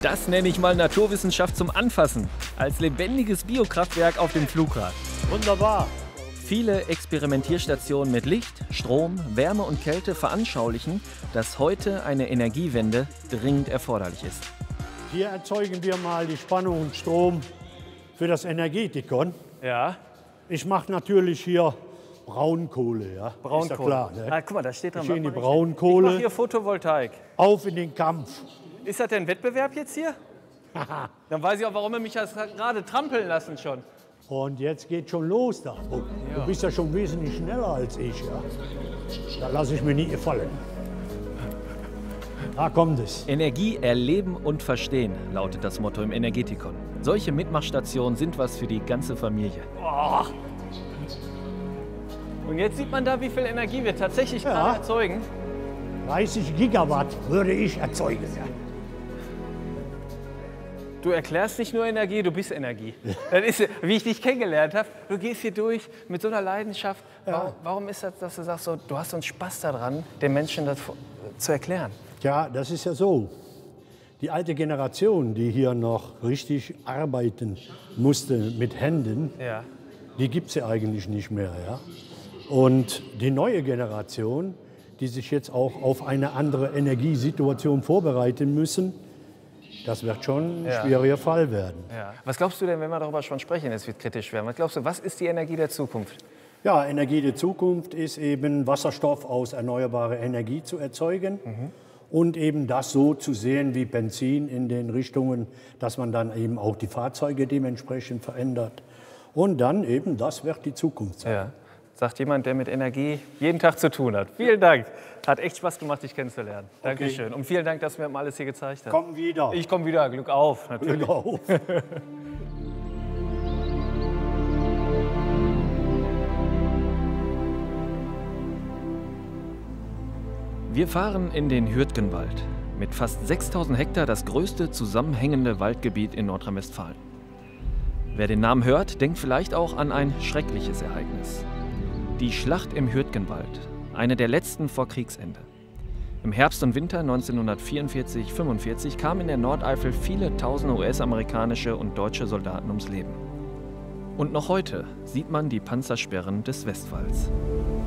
Das nenne ich mal Naturwissenschaft zum Anfassen. Als lebendiges Biokraftwerk auf dem Flugrad. Wunderbar. Viele Experimentierstationen mit Licht, Strom, Wärme und Kälte veranschaulichen, dass heute eine Energiewende dringend erforderlich ist. Hier erzeugen wir mal die Spannung und Strom für das Energetikon. Ja. Ich mache natürlich hier Braunkohle. Ja? Braunkohle. Ist ja klar, ne? Ah, guck mal, da steht dran. Hier die Ich Braunkohle. mache hier Photovoltaik. Auf in den Kampf. Ist das denn Wettbewerb jetzt hier? Dann weiß ich auch, warum er mich das gerade trampeln lassen schon. Und jetzt geht schon los da. Oh, du bist ja schon wesentlich schneller als ich. Ja? Da lasse ich mir nie gefallen. Da kommt es. Energie erleben und verstehen, lautet das Motto im Energetikon. Solche Mitmachstationen sind was für die ganze Familie. Oh. Und jetzt sieht man da, wie viel Energie wir tatsächlich gerade erzeugen. 30 Gigawatt würde ich erzeugen. Ja. Du erklärst nicht nur Energie, du bist Energie. Das ist, wie ich dich kennengelernt habe. Du gehst hier durch mit so einer Leidenschaft. Warum ist das, dass du sagst, so, du hast so einen Spaß daran, den Menschen das zu erklären? Ja, das ist ja so. Die alte Generation, die hier noch richtig arbeiten musste mit Händen, die gibt es ja eigentlich nicht mehr. Ja? Und die neue Generation, die sich jetzt auch auf eine andere Energiesituation vorbereiten müssen, das wird schon ein schwieriger Fall werden. Ja. Was glaubst du denn, wenn wir darüber schon sprechen, es wird kritisch werden? Was glaubst du, was ist die Energie der Zukunft? Ja, Energie der Zukunft ist eben Wasserstoff aus erneuerbarer Energie zu erzeugen und eben das so zu sehen wie Benzin in den Richtungen, dass man dann eben auch die Fahrzeuge dementsprechend verändert. Und dann eben, das wird die Zukunft sein. Ja. Sagt jemand, der mit Energie jeden Tag zu tun hat. Vielen Dank. Hat echt Spaß gemacht, dich kennenzulernen. Dankeschön. Okay. Und vielen Dank, dass du mir mal alles hier gezeigt hast. Komm wieder. Ich komme wieder. Glück auf, natürlich. Glück auf. Wir fahren in den Hürtgenwald. Mit fast 6000 Hektar das größte zusammenhängende Waldgebiet in Nordrhein-Westfalen. Wer den Namen hört, denkt vielleicht auch an ein schreckliches Ereignis. Die Schlacht im Hürtgenwald, eine der letzten vor Kriegsende. Im Herbst und Winter 1944/45 kamen in der Nordeifel viele tausende US-amerikanische und deutsche Soldaten ums Leben. Und noch heute sieht man die Panzersperren des Westwalls.